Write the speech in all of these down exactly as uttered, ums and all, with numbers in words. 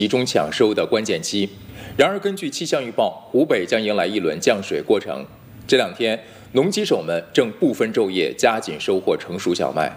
集中抢收的关键期。然而，根据气象预报，湖北将迎来一轮降水过程。这两天，农机手们正不分昼夜加紧收获成熟小麦。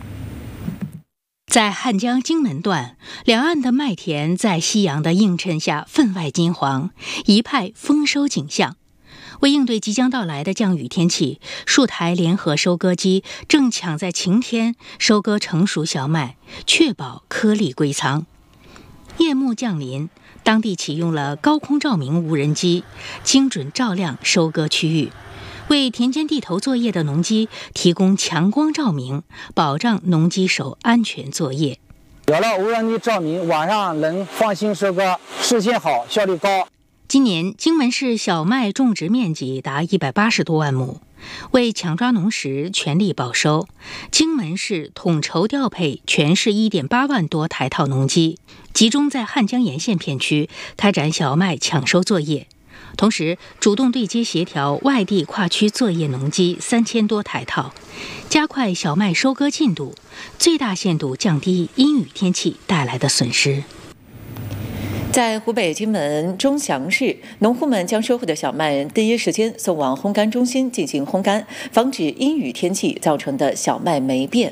在汉江荆门段，两岸的麦田在夕阳的映衬下分外金黄，一派丰收景象。为应对即将到来的降雨天气，数台联合收割机正抢在晴天收割成熟小麦，确保颗粒归仓。夜幕降临，当地启用了高空照明无人机，精准照亮收割区域，为田间地头作业的农机提供强光照明，保障农机手安全作业。 有了无人机照明，晚上能放心收割，视线好，效率高。 今年荆门市小麦种植面积达一百八十多万亩，为抢抓农时全力保收，荆门市统筹调配全市一点八万多台套农机，集中在汉江沿线片区开展小麦抢收作业。同时，主动对接协调外地跨区作业农机三千多台套，加快小麦收割进度，最大限度降低阴雨天气带来的损失。 在湖北荆门钟祥市，农户们将收获的小麦第一时间送往烘干中心进行烘干，防止阴雨天气造成的小麦霉变。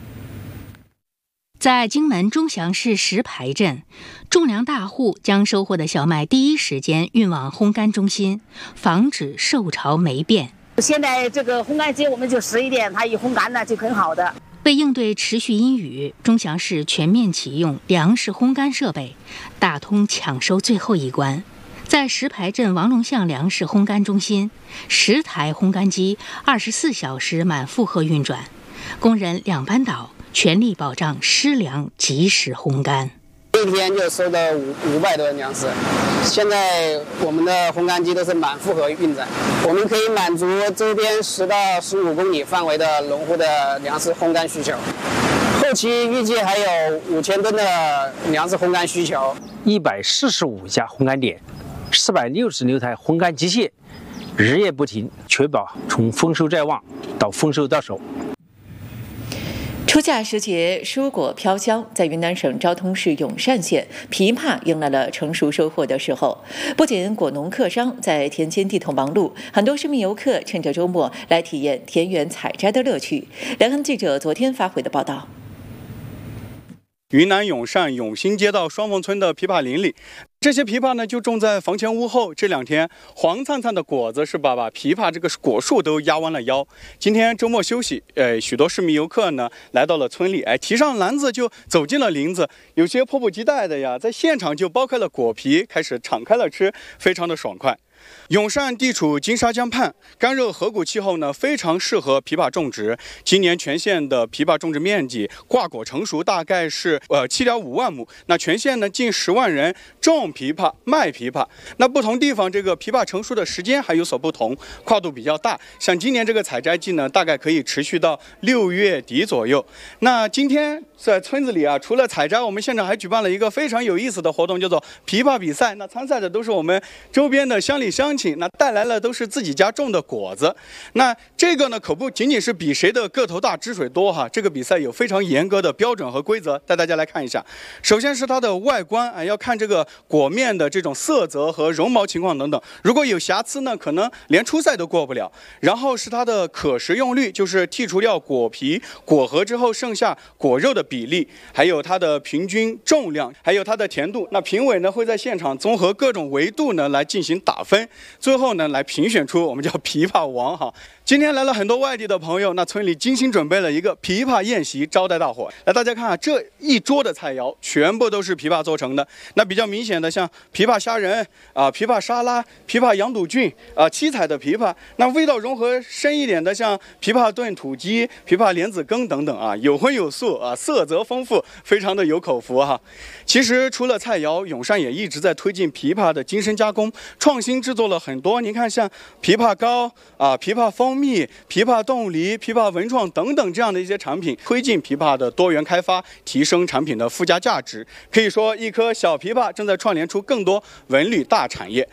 在荆门钟祥市石牌镇，种粮大户将收获的小麦第一时间运往烘干中心，防止受潮霉变。 现在这个烘干机我们就十一点，它一烘干呢就很好的。 为应对持续阴雨，钟祥市全面启用粮食烘干设备，打通抢收最后一关。在石牌镇王龙巷粮食烘干中心，十台烘干机二十四小时满负荷运转，工人两班倒，全力保障湿粮及时烘干。 一天就收到五五百多粮食，现在我们的烘干机都是满负荷运转，我们可以满足周边十到十五公里范围的农户的粮食烘干需求。后期预计还有五千吨的粮食烘干需求。 一百四十五家烘干点，四百六十六台烘干机械，日夜不停，确保从丰收在望到丰收到手。 初夏时节，蔬果飘香，在云南省昭通市永善县，枇杷迎来了成熟收获的时候。不仅果农客商在田间地头忙碌，很多市民游客趁着周末来体验田园采摘的乐趣。联合记者昨天发回的报道。 云南永善永新街道双凤村的枇杷林里，这些枇杷呢就种在房前屋后。这两天黄灿灿的果子是把把枇杷这个果树都压弯了腰。今天周末休息，呃，许多市民游客呢来到了村里，哎，提上篮子就走进了林子，有些迫不及待的呀，在现场就剥开了果皮，开始敞开了吃，非常的爽快。永善地处金沙江畔，干热河谷气候呢，非常适合枇杷种植。今年全县的枇杷种植面积挂果成熟大概是呃七点五万亩。那全县呢近十万人种枇杷、卖枇杷。那不同地方这个枇杷成熟的时间还有所不同，跨度比较大。像今年这个采摘季呢，大概可以持续到六月底左右。那今天在村子里啊，除了采摘，我们现场还举办了一个非常有意思的活动，叫做枇杷比赛。那参赛的都是我们周边的乡里乡亲，那带来了都是自己家种的果子。那这个呢，可不仅仅是比谁的个头大、汁水多哈。这个比赛有非常严格的标准和规则，带大家来看一下。首先是它的外观，哎，要看这个果面的这种色泽和绒毛情况等等。如果有瑕疵呢，可能连初赛都过不了。然后是它的可食用率，就是剔除掉果皮、果核之后剩下果肉的比例，还有它的平均重量，还有它的甜度。那评委呢会在现场综合各种维度呢来进行打分。最后呢，来评选出我们叫枇杷王哈。今天来了很多外地的朋友，那村里精心准备了一个枇杷宴席招待大伙。来，大家看啊，这一桌的菜肴全部都是枇杷做成的。那比较明显的，像枇杷虾仁啊、枇杷沙拉、枇杷羊肚菌啊、七彩的枇杷。那味道融合深一点的，像枇杷炖土鸡、枇杷莲子羹等等啊，有荤有素啊，色泽丰富，非常的有口福哈。其实除了菜肴，永善也一直在推进枇杷的精深加工，创新制作了很多。您看，像枇杷膏啊、枇杷蜂蜜、枇杷冻梨、枇杷文创等等这样的一些产品，推进枇杷的多元开发，提升产品的附加价值。可以说，一颗小枇杷正在串联出更多文旅大产业。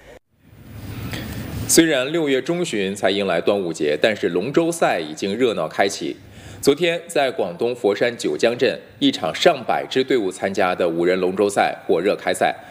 虽然六月中旬才迎来端午节，但是龙舟赛已经热闹开启。 昨天，在广东佛山九江镇，一场上百支队伍参加的五人龙舟赛火热开赛，